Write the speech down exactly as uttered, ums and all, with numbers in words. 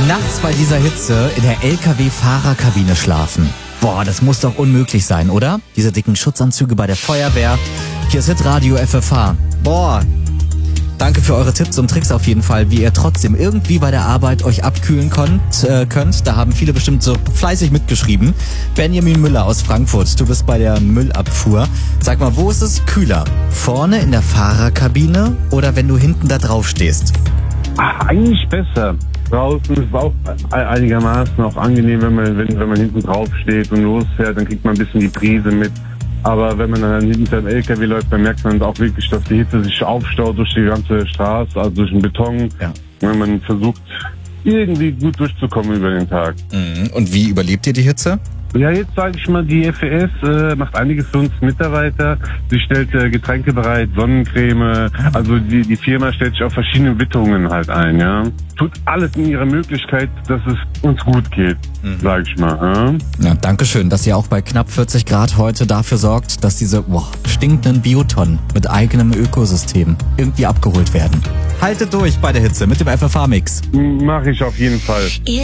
Nachts bei dieser Hitze in der L K W-Fahrerkabine schlafen. Boah, das muss doch unmöglich sein, oder? Diese dicken Schutzanzüge bei der Feuerwehr. Hier ist Hitradio F F H. Boah. Danke für eure Tipps und Tricks auf jeden Fall, wie ihr trotzdem irgendwie bei der Arbeit euch abkühlen könnt. Äh, könnt. Da haben viele bestimmt so fleißig mitgeschrieben. Benjamin Müller aus Frankfurt, du bist bei der Müllabfuhr. Sag mal, wo ist es kühler? Vorne in der Fahrerkabine oder wenn du hinten da drauf stehst? Ach, eigentlich besser. Draußen ist es auch einigermaßen auch angenehm, wenn man, wenn, wenn man hinten drauf steht und losfährt, dann kriegt man ein bisschen die Brise mit. Aber wenn man dann hinter dem L K W läuft, dann merkt man auch wirklich, dass die Hitze sich aufstaut durch die ganze Straße, also durch den Beton. Ja. Wenn man versucht, irgendwie gut durchzukommen über den Tag. Mhm. Und wie überlebt ihr die Hitze? Ja, jetzt sage ich mal, die F E S äh, macht einiges für uns Mitarbeiter. Sie stellt äh, Getränke bereit, Sonnencreme. Also die, die Firma stellt sich auf verschiedene Witterungen halt ein, ja. Tut alles in ihrer Möglichkeit, dass es uns gut geht, mhm. sage ich mal. Ja? Ja, danke schön, dass ihr auch bei knapp vierzig Grad heute dafür sorgt, dass diese boah, stinkenden Biotonnen mit eigenem Ökosystem irgendwie abgeholt werden. Haltet durch bei der Hitze mit dem F F H-Mix. Mache ich auf jeden Fall.